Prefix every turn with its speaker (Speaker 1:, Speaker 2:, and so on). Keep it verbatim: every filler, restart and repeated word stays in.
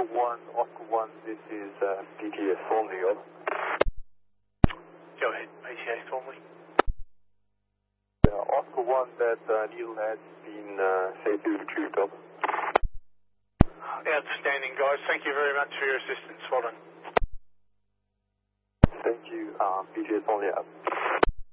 Speaker 1: one, Oscar one, this is uh, P T S only, over.
Speaker 2: Go ahead, P T S only.
Speaker 1: Uh, Oscar one, that uh, needle has been uh, safely retrieved, over.
Speaker 2: Outstanding, guys. Thank you very much for your assistance. Well done.
Speaker 1: Thank you, uh, P T S only, out.